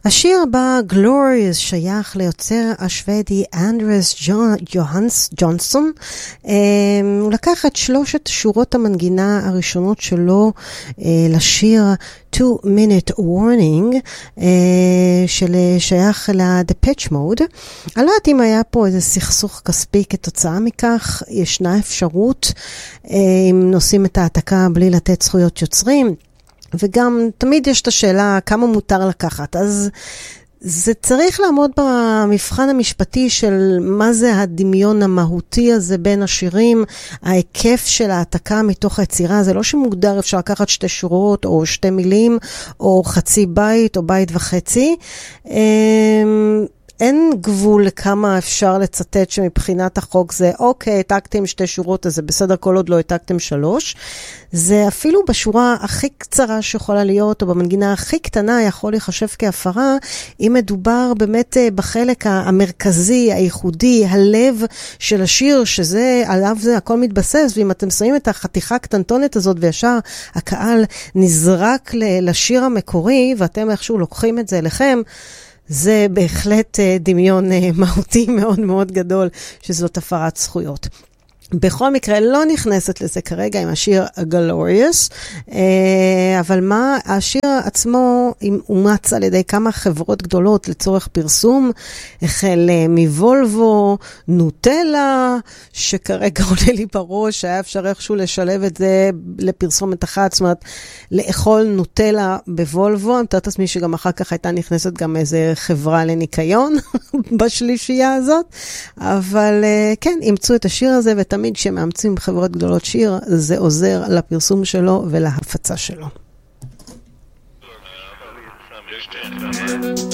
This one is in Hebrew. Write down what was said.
השיר הבא, Glorious, שייך ליוצר השוודי אנדרס ג'ונסון. הוא לקח את 3 שורות המנגינה הראשונות שלו לשיר 2-Minute Warning, ששייך ל-Depeche Mode. אני לא יודעת אם היה פה איזה סכסוך כספי כתוצאה מכך, ישנה אפשרות אם נושאים את העתקה בלי לתת זכויות יוצרים, וגם תמיד יש את השאלה כמה מותר לקחת, אז זה צריך לעמוד במבחן המשפטי של מה זה הדמיון המהותי הזה בין השירים, ההיקף של העתקה מתוך היצירה, זה לא שמוגדר אפשר לקחת 2 שורות או 2 מילים או חצי בית או בית וחצי, אין גבול לכמה אפשר לצטט שמבחינת החוק זה, אוקיי, העתקתם 2 שורות, אז זה בסדר, כל עוד לא העתקתם 3. זה אפילו בשורה הכי קצרה שיכולה להיות, או במנגינה הכי קטנה, יכול לחשב כהפרה, אם מדובר באמת בחלק המרכזי, הייחודי, הלב של השיר, שזה, עליו זה הכל מתבסס, ואם אתם שמים את החתיכה הקטנטונת הזאת, וישר הקהל נזרק לשיר המקורי, ואתם איכשהו לוקחים את זה אליכם, זה בהחלט דמיון מהותי מאוד מאוד גדול, שזאת הפרת זכויות. בכל מקרה לא נכנסת לזה כרגע עם השיר Glorious, אבל מה, השיר עצמו אומץ על ידי כמה חברות גדולות לצורך פרסום, החל מוולבו, נוטלה, שכרגע עולה לי בראש, היה אפשר איכשהו לשלב את זה לפרסומת אחת, זאת אומרת, לאכול נוטלה בוולבו, אני מתארת עצמי שגם אחר כך הייתה נכנסת גם איזה חברה לניקיון בשלישייה הזאת, אבל כן, אימצו את השיר הזה ואת תמיד כשמאמצים חברות גדולות שיר, זה עוזר לפרסום שלו ולהפצה שלו.